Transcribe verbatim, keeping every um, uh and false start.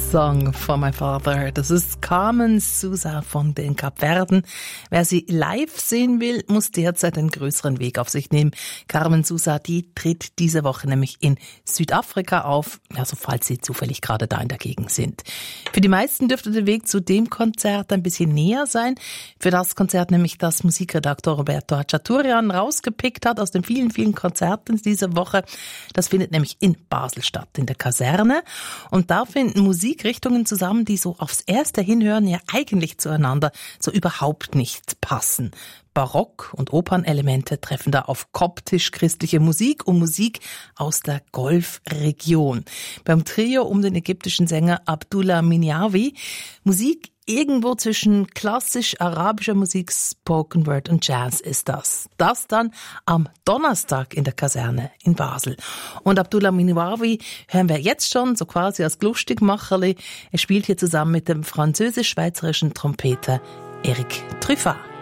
Song for my father. Das ist Carmen Sousa von den Kapverden. Wer sie live sehen will, muss derzeit einen größeren Weg auf sich nehmen. Carmen Sousa, die tritt diese Woche nämlich in Südafrika auf, also falls Sie zufällig gerade da in der Gegend sind. Für die meisten dürfte der Weg zu dem Konzert ein bisschen näher sein. Für das Konzert nämlich das Musikredakteur Roberto Hachaturian rausgepickt hat aus den vielen, vielen Konzerten dieser Woche. Das findet nämlich in Basel statt, in der Kaserne. Und da finden Musikrichtungen zusammen, die so aufs erste Hinhören ja eigentlich zueinander so überhaupt nicht passen. Barock- und Opernelemente treffen da auf koptisch-christliche Musik und Musik aus der Golfregion. Beim Trio um den ägyptischen Sänger Abdullah Minyawi Musik irgendwo zwischen klassisch-arabischer Musik, Spoken Word und Jazz ist das. Das dann am Donnerstag in der Kaserne in Basel. Und Abdullah Minyawi hören wir jetzt schon, so quasi als Lustigmacherli. Er spielt hier zusammen mit dem französisch-schweizerischen Trompeter Eric Truffat.